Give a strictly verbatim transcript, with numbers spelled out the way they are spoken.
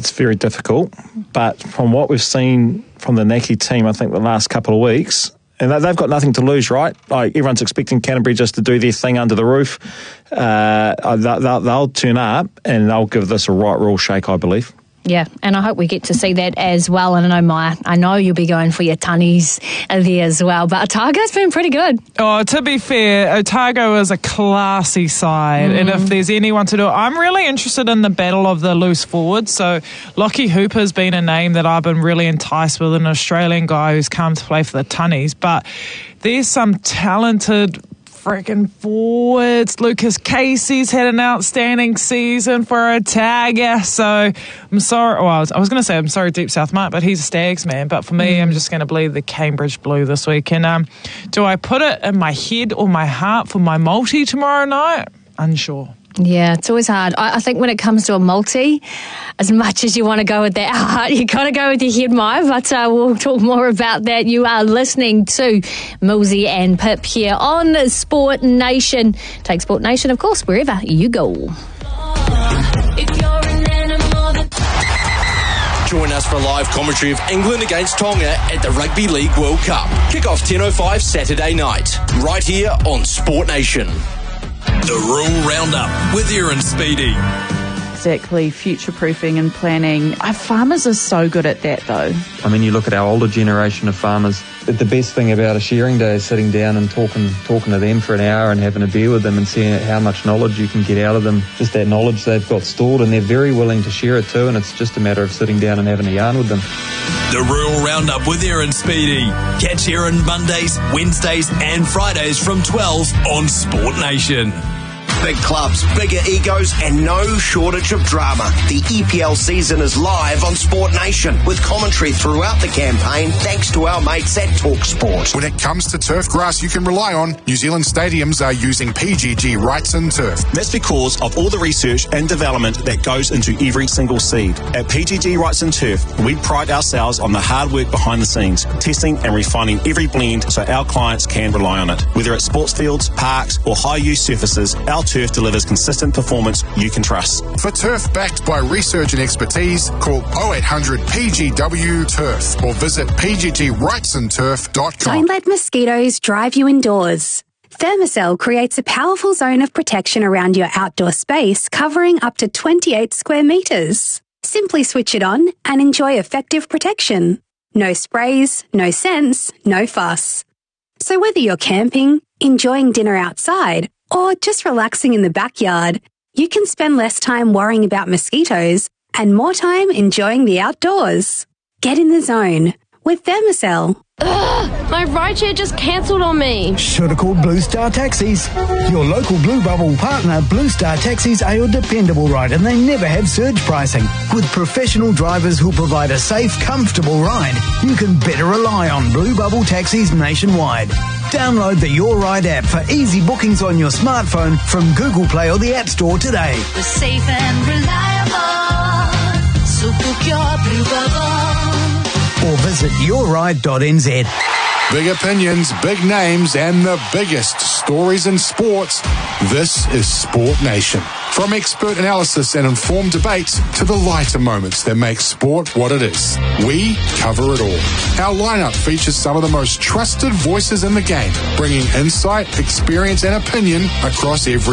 it's very difficult. But from what we've seen from the Naki team, I think the last couple of weeks, and they've got nothing to lose, right? Like everyone's expecting Canterbury just to do their thing under the roof. Uh, they'll, they'll turn up and they'll give this a right royal shake, I believe. Yeah, and I hope we get to see that as well. And I know, Maya, I know you'll be going for your tunnies there as well. But Otago's been pretty good. Oh, to be fair, Otago is a classy side. Mm. And if there's anyone to do it, I'm really interested in the battle of the loose forwards. So Lockie Hooper's been a name that I've been really enticed with, an Australian guy who's come to play for the tunnies. But there's some talented freaking forwards. Lucas Casey's had an outstanding season for Otago. So I'm sorry. Well, I was, I was going to say I'm sorry, Deep South Mark, but he's a Stags man. But for me, mm. I'm just going to bleed the Cambridge Blue this week. And um, do I put it in my head or my heart for my multi tomorrow night? Unsure. Yeah, it's always hard. I, I think when it comes to a multi, as much as you want to go with that heart, you got to go with your head, Maya. But uh, we'll talk more about that. You are listening to Millsy and Pip here on Sport Nation. Take Sport Nation, of course, wherever you go. Join us for live commentary of England against Tonga at the Rugby League World Cup. Kick-off ten oh five Saturday night, right here on Sport Nation. The Rural Roundup with Aaron Speedy. Exactly, future-proofing and planning. Our farmers are so good at that, though. I mean, you look at our older generation of farmers, the best thing about a shearing day is sitting down and talking talking to them for an hour and having a beer with them and seeing how much knowledge you can get out of them. Just that knowledge they've got stored, and they're very willing to share it too, and it's just a matter of sitting down and having a yarn with them. The Rural Roundup with Aaron Speedy. Catch Aaron Mondays, Wednesdays and Fridays from twelve on Sport Nation. Big clubs, bigger egos, and no shortage of drama. The E P L season is live on Sport Nation with commentary throughout the campaign thanks to our mates at TalkSport. When it comes to turf grass you can rely on, New Zealand stadiums are using P G G Wrightson Turf. That's because of all the research and development that goes into every single seed. At P G G Wrightson Turf, we pride ourselves on the hard work behind the scenes, testing and refining every blend so our clients can rely on it. Whether it's sports fields, parks, or high-use surfaces, our turf delivers consistent performance you can trust. For turf backed by research and expertise, call oh eight hundred P G W turf or visit p g g wrightson turf dot com. Don't let mosquitoes drive you indoors. Thermacell creates a powerful zone of protection around your outdoor space covering up to twenty-eight square metres. Simply switch it on and enjoy effective protection. No sprays, no scents, no fuss. So whether you're camping, enjoying dinner outside, or just relaxing in the backyard, you can spend less time worrying about mosquitoes and more time enjoying the outdoors. Get in the zone with Thermacell. Ugh, my rideshare just cancelled on me. Should have called Blue Star Taxis. Your local Blue Bubble partner, Blue Star Taxis are your dependable ride, and they never have surge pricing. With professional drivers who'll provide a safe, comfortable ride, you can better rely on Blue Bubble Taxis nationwide. Download the Your Ride app for easy bookings on your smartphone from Google Play or the App Store today. We're safe and reliable, so book your Blue Bubble. Or visit your ride dot n z. Big opinions, big names, and the biggest stories in sports. This is Sport Nation. From expert analysis and informed debates to the lighter moments that make sport what it is, we cover it all. Our lineup features some of the most trusted voices in the game, bringing insight, experience, and opinion across every